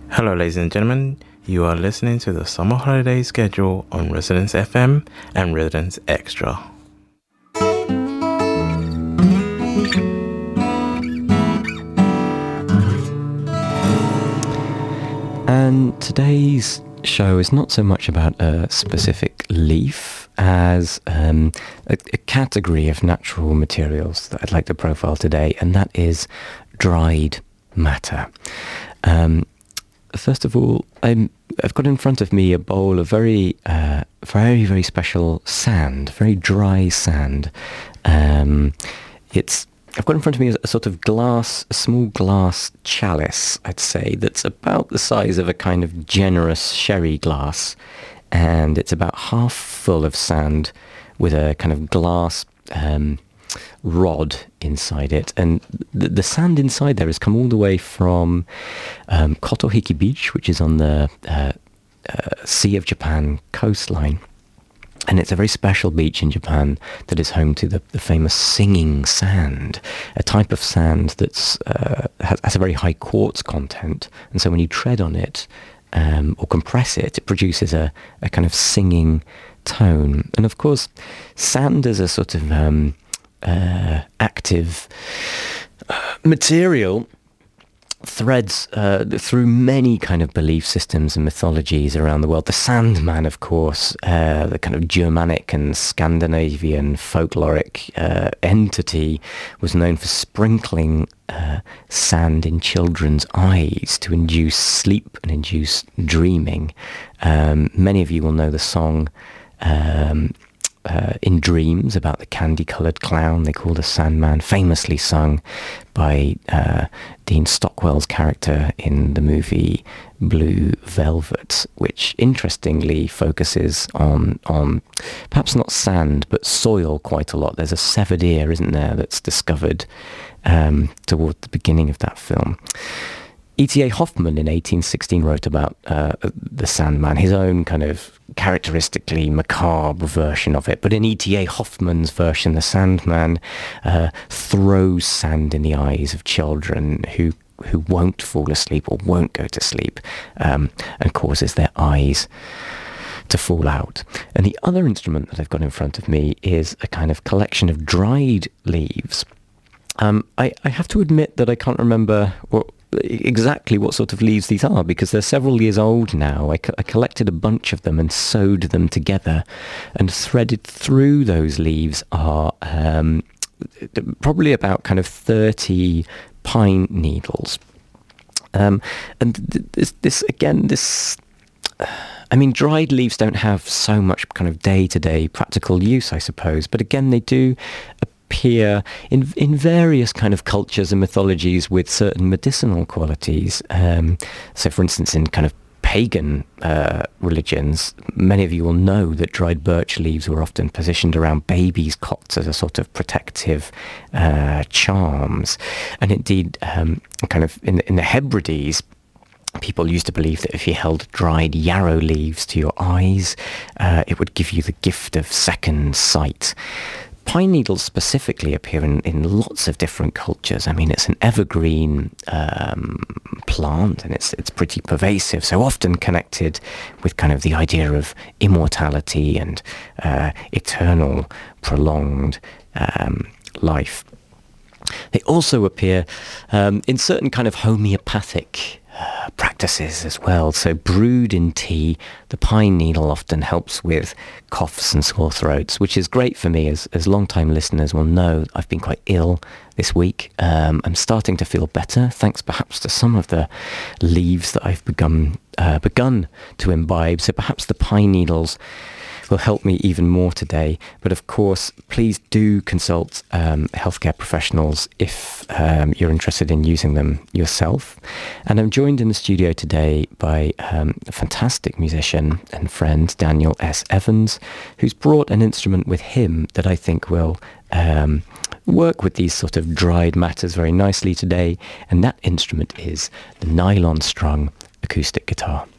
Hello, ladies and gentlemen. You are listening to the summer holiday schedule on Residence FM and Residence Extra. And today's show is not so much about a specific leaf as a category of natural materials that I'd like to profile today, and that is dried matter. First of all, I've got in front of me a bowl of very, very special sand, very dry sand. I've got in front of me a sort of a small glass chalice, I'd say, that's about the size of a kind of generous sherry glass, and it's about half full of sand with a kind of glass rod inside it, and the sand inside there has come all the way from Kotohiki Beach, which is on the Sea of Japan coastline. And it's a very special beach in Japan that is home to the famous singing sand, a type of sand that's has a very high quartz content. And so when you tread on it or compress it, it produces a kind of singing tone. And of course, sand is a sort of active material threads through many kind of belief systems and mythologies around the world. The Sandman, of course, the kind of Germanic and Scandinavian folkloric entity, was known for sprinkling sand in children's eyes to induce sleep and induce dreaming. Many of you will know the song In Dreams about the candy-coloured clown they call the Sandman, famously sung by Dean Stockwell's character in the movie Blue Velvet, which interestingly focuses on perhaps not sand but soil quite a lot. There's a severed ear, isn't there, that's discovered toward the beginning of that film. E.T.A. Hoffmann in 1816 wrote about the Sandman, his own kind of characteristically macabre version of it. But in E.T.A. Hoffmann's version, the Sandman throws sand in the eyes of children who won't fall asleep or won't go to sleep, and causes their eyes to fall out. And the other instrument that I've got in front of me is a kind of collection of dried leaves. I have to admit that I can't remember exactly what sort of leaves these are, because they're several years old now. I collected a bunch of them and sewed them together, and threaded through those leaves are probably about kind of 30 pine needles. And dried leaves don't have so much kind of day-to-day practical use, I suppose, but again, they do appear in various kind of cultures and mythologies with certain medicinal qualities. So, for instance, in kind of pagan religions, many of you will know that dried birch leaves were often positioned around babies' cots as a sort of protective charms. And indeed, kind of in the Hebrides, people used to believe that if you held dried yarrow leaves to your eyes, it would give you the gift of second sight. Pine needles specifically appear in lots of different cultures. I mean, it's an evergreen plant, and it's pretty pervasive, so often connected with kind of the idea of immortality and eternal, prolonged life. They also appear in certain kind of homeopathic practices as well. So brewed in tea, the pine needle often helps with coughs and sore throats, which is great for me. As long-time listeners will know, I've been quite ill this week. I'm starting to feel better, thanks perhaps to some of the leaves that I've begun to imbibe. So perhaps the pine needles will help me even more today. But of course, please do consult healthcare professionals if you're interested in using them yourself. And I'm joined in the studio today by a fantastic musician and friend, Daniel S. Evans, who's brought an instrument with him that I think will work with these sort of dried matters very nicely today. And that instrument is the nylon strung acoustic guitar.